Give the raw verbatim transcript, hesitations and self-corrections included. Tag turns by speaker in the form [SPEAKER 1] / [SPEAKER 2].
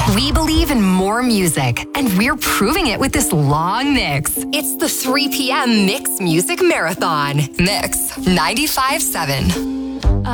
[SPEAKER 1] We believe in more music, and we're proving it with this long mix. It's the three p.m. Mix Music Marathon. Mix ninety-five point seven.